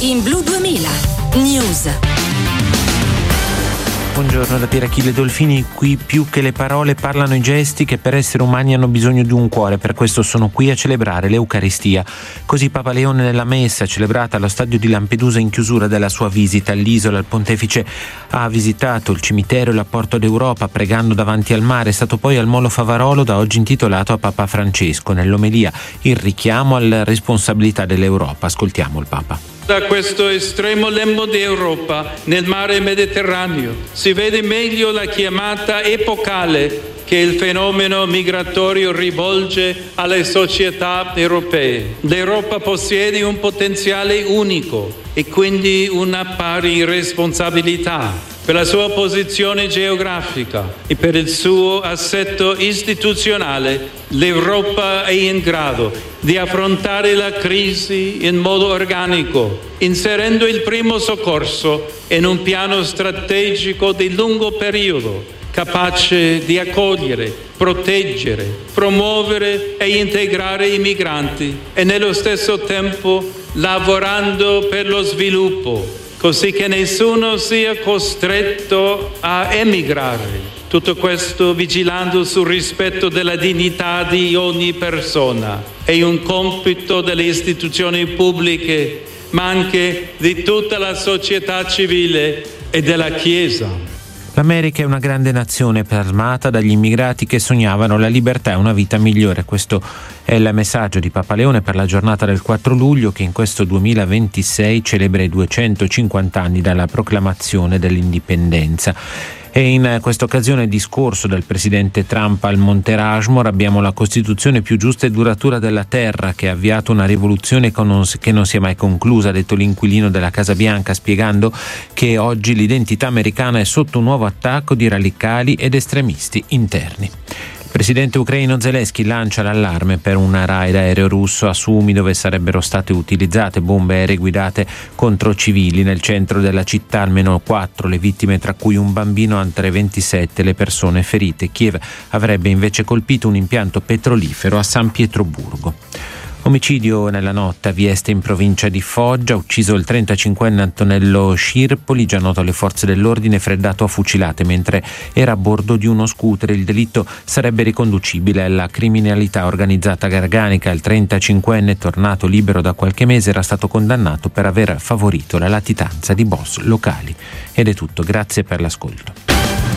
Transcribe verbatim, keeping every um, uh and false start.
In Blu duemila News. Buongiorno da Pier Achille Dolfini. Qui più che le parole parlano i gesti che per essere umani hanno bisogno di un cuore. Per questo sono qui a celebrare l'Eucaristia. Così Papa Leone nella messa celebrata allo stadio di Lampedusa in chiusura della sua visita all'isola. Il pontefice ha visitato il cimitero e l'apporto d'Europa pregando davanti al mare. È stato poi al Molo Favarolo, da oggi intitolato a Papa Francesco. Nell'omelia il richiamo alla responsabilità dell'Europa. Ascoltiamo il Papa. Da questo estremo lembo di Europa nel mare Mediterraneo si vede meglio la chiamata epocale che il fenomeno migratorio rivolge alle società europee. L'Europa possiede un potenziale unico e quindi una pari responsabilità. Per la sua posizione geografica e per il suo assetto istituzionale, l'Europa è in grado di affrontare la crisi in modo organico, inserendo il primo soccorso in un piano strategico di lungo periodo, capace di accogliere, proteggere, promuovere e integrare i migranti e nello stesso tempo lavorando per lo sviluppo, così che nessuno sia costretto a emigrare. Tutto questo vigilando sul rispetto della dignità di ogni persona. È un compito delle istituzioni pubbliche, ma anche di tutta la società civile e della Chiesa. L'America è una grande nazione plasmata dagli immigrati che sognavano la libertà e una vita migliore. Questo è il messaggio di Papa Leone per la giornata del quattro luglio, che in questo duemilaventisei celebra i duecentocinquanta anni dalla proclamazione dell'indipendenza. E in questa occasione il discorso del presidente Trump al Monte Rushmore: abbiamo la Costituzione più giusta e duratura della terra, che ha avviato una rivoluzione che non, che non si è mai conclusa, ha detto l'inquilino della Casa Bianca, spiegando che oggi l'identità americana è sotto un nuovo attacco di radicali ed estremisti interni. Il presidente ucraino Zelensky lancia l'allarme per un raid aereo russo a Sumi, dove sarebbero state utilizzate bombe aeree guidate contro civili. Nel centro della città almeno quattro le vittime, tra cui un bambino, altre ventisette le persone ferite. Kiev avrebbe invece colpito un impianto petrolifero a San Pietroburgo. Omicidio nella notte a Vieste in provincia di Foggia, ucciso il trentacinquenne Antonello Scirpoli, già noto alle forze dell'ordine, freddato a fucilate mentre era a bordo di uno scooter. Il delitto sarebbe riconducibile alla criminalità organizzata garganica. Il trentacinquenne, tornato libero da qualche mese, era stato condannato per aver favorito la latitanza di boss locali. Ed è tutto, grazie per l'ascolto.